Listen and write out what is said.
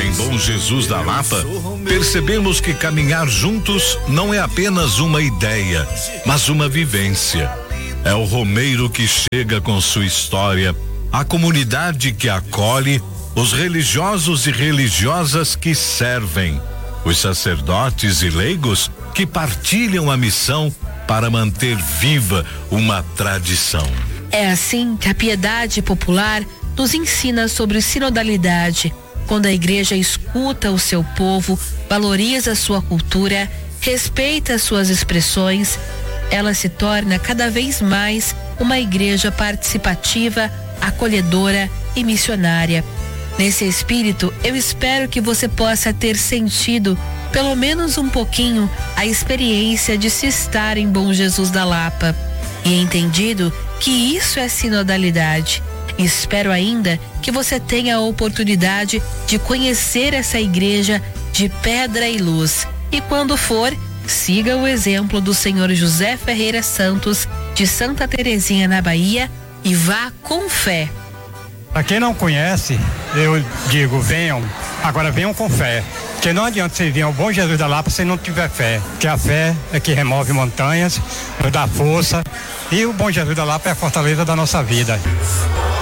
em Bom Jesus da Lapa, percebemos que caminhar juntos não é apenas uma ideia, mas uma vivência. É o romeiro que chega com sua história, a comunidade que acolhe, os religiosos e religiosas que servem, os sacerdotes e leigos que partilham a missão para manter viva uma tradição. É assim que a piedade popular nos ensina sobre sinodalidade, quando a igreja escuta o seu povo, valoriza sua cultura, respeita suas expressões, ela se torna cada vez mais uma igreja participativa, acolhedora e missionária. Nesse espírito, eu espero que você possa ter sentido, pelo menos um pouquinho, a experiência de se estar em Bom Jesus da Lapa e entendido que isso é sinodalidade. Espero ainda que você tenha a oportunidade de conhecer essa igreja de pedra e luz. E quando for, siga o exemplo do Senhor José Ferreira Santos, de Santa Terezinha, na Bahia, e vá com fé. Para quem não conhece, eu digo, venham com fé. Porque não adianta você vir ao Bom Jesus da Lapa se não tiver fé. Porque a fé é que remove montanhas, nos dá força. E o Bom Jesus da Lapa é a fortaleza da nossa vida.